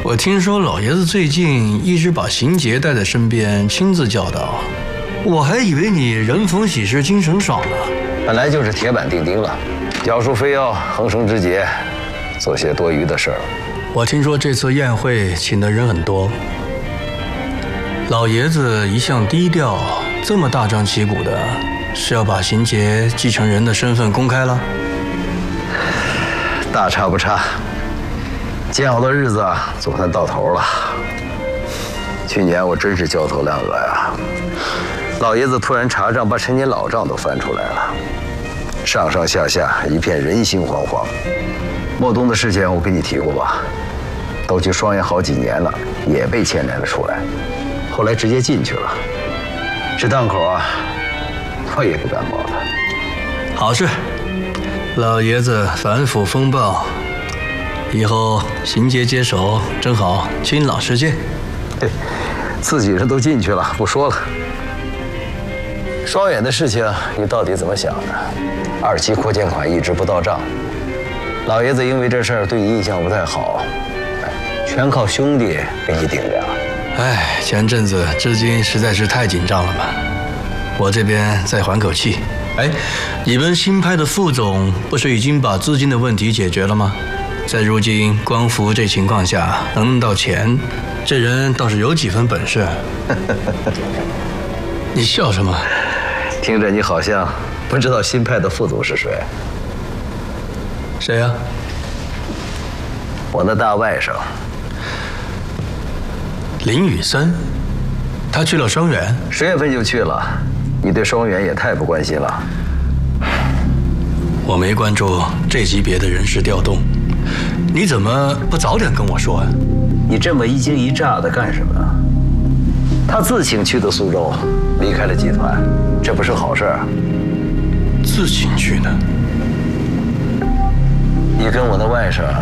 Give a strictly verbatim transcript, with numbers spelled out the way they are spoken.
我听说老爷子最近一直把邢杰带在身边，亲自教导。我还以为你人逢喜事精神爽呢。 本来就是铁板钉钉了，教书非要横生枝节，做些多余的事儿。 我听说这次宴会请的人很多，老爷子一向低调，这么大张旗鼓的，是要把邢杰继承人的身份公开了？ 大差不差。见好的日子啊，总算到头了。去年我真是焦头烂额呀，老爷子突然查账，把陈年老账都翻出来了，上上下下一片人心惶惶。莫东的事情我跟你提过吧，都去双院好几年了，也被牵连了出来，后来直接进去了。这档口啊，我也不敢冒了。 好事，老爷子反腐风暴。以后邢杰接手，正好亲老实见。 对，自己人都进去了，不说了。双远的事情，你到底怎么想的？二期扩建款一直不到账，老爷子因为这事儿对你印象不太好，全靠兄弟给你顶着。 哎，前阵子资金实在是太紧张了吧？我这边再缓口气。哎，你们新派的副总不是已经把资金的问题解决了吗？在如今光伏这情况下，能弄到钱，这人倒是有几分本事。你笑什么？ 听着你好像不知道新派的副总是谁。 谁呀？ 我的大外甥林宇森，他去了双远， 十月份就去了。你对双远也太不关心了。 我没关注这级别的人事调动。你怎么不早点跟我说啊？ 你这么一惊一乍的干什么？他自请去的苏州，离开了集团，这不是好事儿。 自请去的？ 你跟我的外甥